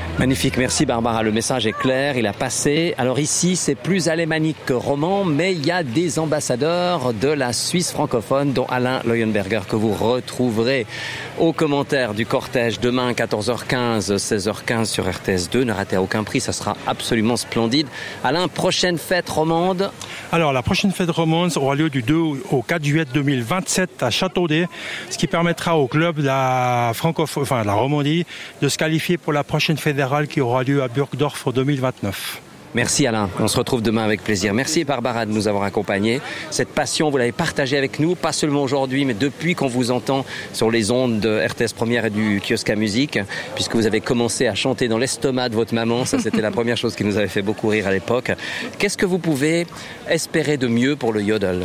Magnifique, merci Barbara, le message est clair, il a passé. Alors ici, c'est plus alémanique que roman, mais il y a des ambassadeurs de la Suisse francophone, dont Alain Leuenberger, que vous retrouverez aux commentaires du cortège demain 14h15, 16h15 sur RTS2. Ne ratez à aucun prix, ça sera absolument splendide. Alain, prochaine fête romande? Alors, la prochaine fête romande aura lieu du 2 au 4 juillet 2027 à Châteaudet, ce qui permettra au club de la Romandie de se qualifier pour la prochaine fédérale qui aura lieu à Burgdorf en 2029. Merci Alain, on se retrouve demain avec plaisir. Merci Barbara de nous avoir accompagnés. Cette passion, vous l'avez partagée avec nous, pas seulement aujourd'hui, mais depuis qu'on vous entend sur les ondes de RTS Première et du kiosque à musique, puisque vous avez commencé à chanter dans l'estomac de votre maman. Ça, c'était la première chose qui nous avait fait beaucoup rire à l'époque. Qu'est-ce que vous pouvez espérer de mieux pour le yodel?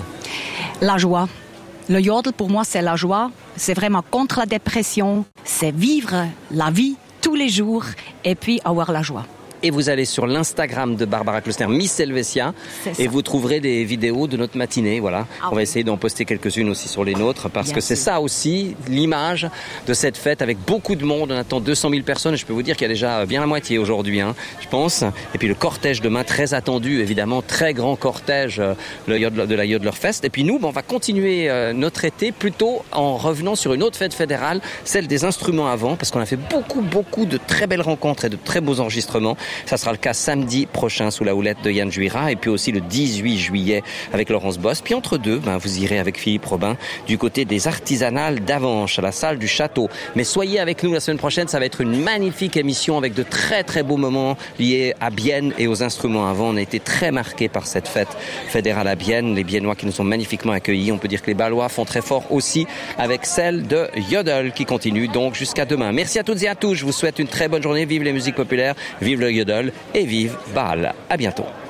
La joie. Le yodel, pour moi, c'est la joie. C'est vraiment contre la dépression. C'est vivre la vie tous les jours et puis avoir la joie. Et vous allez sur l'Instagram de Barbara Klöstner, Miss Helvetia, et vous trouverez des vidéos de notre matinée. Voilà. On va essayer d'en poster quelques-unes aussi sur les nôtres, parce que c'est ça aussi l'image de cette fête avec beaucoup de monde. On attend 200 000 personnes et je peux vous dire qu'il y a déjà bien la moitié aujourd'hui, je pense. Et puis le cortège demain, très attendu, évidemment, très grand cortège de la Jodlerfest. Et puis nous, on va continuer notre été plutôt en revenant sur une autre fête fédérale, celle des instruments à vent, parce qu'on a fait beaucoup de très belles rencontres et de très beaux enregistrements. Ça sera le cas samedi prochain sous la houlette de Yann Juira, et puis aussi le 18 juillet avec Laurence Boss. Puis entre deux, vous irez avec Philippe Robin du côté des artisanales d'Avanches, à la salle du château. Mais soyez avec nous la semaine prochaine, ça va être une magnifique émission avec de très très beaux moments liés à Bienne et aux instruments à vent. On a été très marqués par cette fête fédérale à Bienne, les Biennois qui nous ont magnifiquement accueillis. On peut dire que les Balois font très fort aussi avec celle de Yodel qui continue donc jusqu'à demain. Merci à toutes et à tous, je vous souhaite une très bonne journée, vive les musiques populaires, vive le Yodel et vive Bâle. À bientôt.